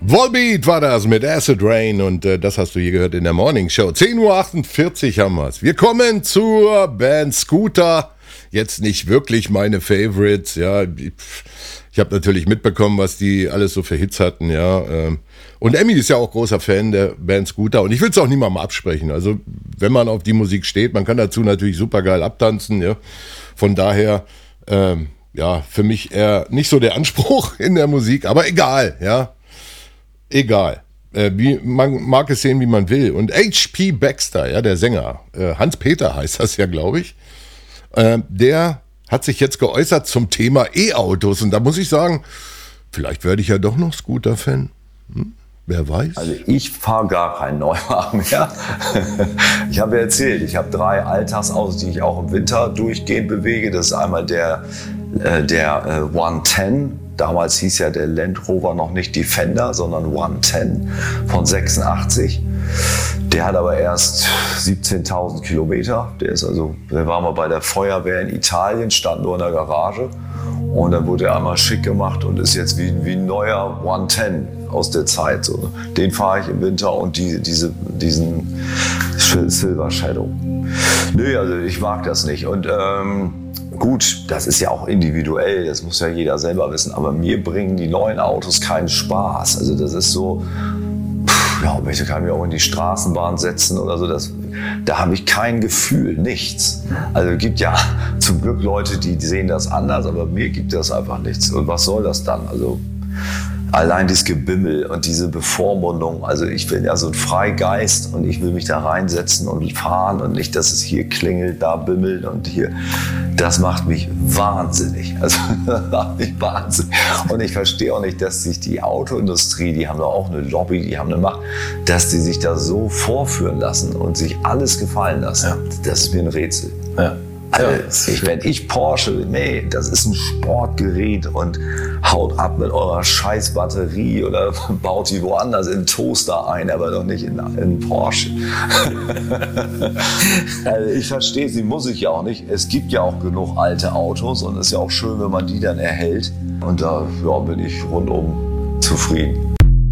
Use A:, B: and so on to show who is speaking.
A: Volbeat war das mit Acid Rain und das hast du hier gehört in der Morning Show. 10:48 Uhr haben wir es. Wir kommen zur Band Scooter. Jetzt nicht wirklich meine Favorites, ja. Ich habe natürlich mitbekommen, was die alles so für Hits hatten, ja. Und Emmy ist ja auch großer Fan der Band Scooter und ich will es auch niemandem absprechen. Also wenn man auf die Musik steht, man kann dazu natürlich super geil abtanzen, ja. Von daher, ja, für mich eher nicht so der Anspruch in der Musik, aber egal, ja. Egal. Man mag es sehen, wie man will. Und H.P. Baxter, ja, der Sänger, Hans-Peter heißt das ja, glaube ich, der hat sich jetzt geäußert zum Thema E-Autos. Und da muss ich sagen, vielleicht werde ich ja doch noch Scooter-Fan. Wer weiß.
B: Also ich fahre gar keinen Neuwagen mehr. Ich habe ja erzählt, ich habe 3 Alltagsautos, die ich auch im Winter durchgehend bewege. Das ist einmal der 110. Damals hieß ja der Land Rover noch nicht Defender, sondern 110 von 86. Der hat aber erst 17.000 Kilometer. Der war mal bei der Feuerwehr in Italien, stand nur in der Garage. Und dann wurde er einmal schick gemacht und ist jetzt wie ein neuer 110 aus der Zeit. So. Den fahre ich im Winter und diesen Silver Shadow. Nö, also ich mag das nicht. Und gut, das ist ja auch individuell, das muss ja jeder selber wissen. Aber mir bringen die neuen Autos keinen Spaß. Also das ist so, ja, ich kann mich auch in die Straßenbahn setzen oder so. Da habe ich kein Gefühl, nichts. Also es gibt ja zum Glück Leute, die sehen das anders, aber mir gibt das einfach nichts. Und was soll das dann? Also allein dieses Gebimmel und diese Bevormundung. Also ich bin ja so ein Freigeist und ich will mich da reinsetzen und fahren und nicht, dass es hier klingelt, da bimmelt und hier. Das macht mich wahnsinnig. Also das macht mich wahnsinnig. Und ich verstehe auch nicht, dass sich die Autoindustrie, die haben da auch eine Lobby, die haben eine Macht, dass die sich da so vorführen lassen und sich alles gefallen lassen. Ja. Das ist mir ein Rätsel. Ja. Also, wenn ich Porsche, nee, das ist ein Sportgerät und haut ab mit eurer scheiß Batterie oder baut die woanders in Toaster ein, aber doch nicht in Porsche. Also ich verstehe sie, muss ich ja auch nicht. Es gibt ja auch genug alte Autos und es ist ja auch schön, wenn man die dann erhält. Und da bin ich rundum zufrieden.